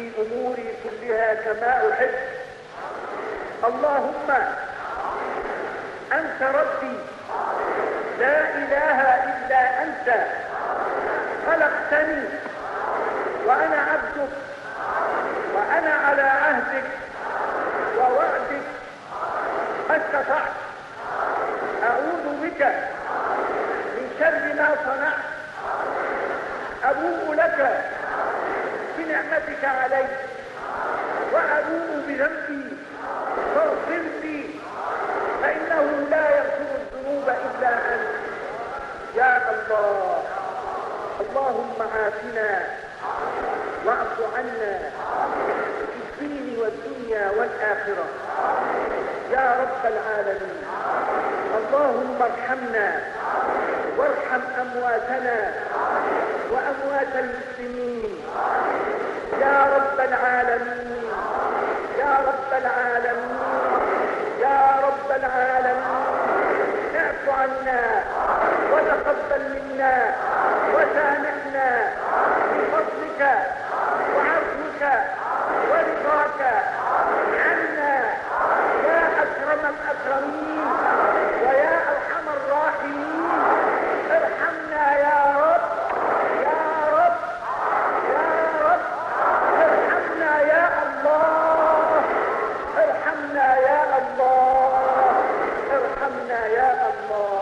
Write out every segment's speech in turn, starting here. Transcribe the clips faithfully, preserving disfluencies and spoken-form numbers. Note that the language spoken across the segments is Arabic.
في أموري كلها كما أحب. اللهم أنت ربي لا إله إلا أنت، خلقتني وأنا عبدك، وأنا على عهدك ووعدك ما استطعت. أعوذ بك من شر ما صنعت، أبوء لك بنعمتك علي وأبوء بذنبي فاغفر لي، فإنه لا يغفر الذنوب إلا أنت. يا الله، اللهم عافنا واعف عنا في الدين والدنيا والآخرة يا رب العالمين. اللهم ارحمنا وارحم أمواتنا وأموات المسلمين يا رب العالمين، يا رب العالمين، يا رب العالمين. اعف عنا وتقبل منا وسامحنا بفضلك وعفوك ورضاك عنا يا أكرم الأكرمين ويا أرحم الراحمين. ارحمنا يا رب، يا رب، يا رب. ارحمنا يا الله، ارحمنا يا الله، ارحمنا يا الله.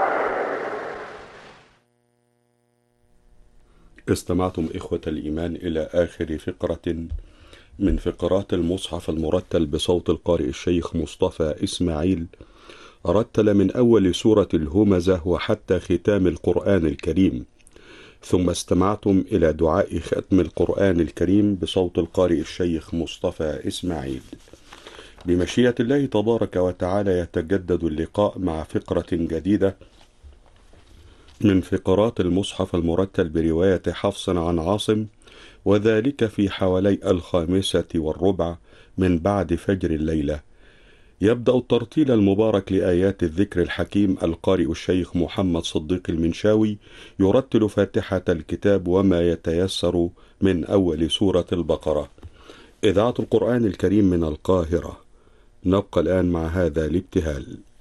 استمعتم إخوة الإيمان إلى آخر فقرة من فقرات المصحف المرتل بصوت القارئ الشيخ مصطفى إسماعيل، رتل من أول سورة الهمزة وحتى ختام القرآن الكريم. ثم استمعتم إلى دعاء ختم القرآن الكريم بصوت القارئ الشيخ مصطفى إسماعيل. بمشيئة الله تبارك وتعالى يتجدد اللقاء مع فقرة جديدة من فقرات المصحف المرتل برواية حفص عن عاصم، وذلك في حوالي الخامسة والربع من بعد فجر الليلة. يبدأ الترتيل المبارك لآيات الذكر الحكيم القارئ الشيخ محمد صديق المنشاوي، يرتل فاتحة الكتاب وما يتيسر من أول سورة البقرة. إذاعة القرآن الكريم من القاهرة. نبقى الآن مع هذا الابتهال.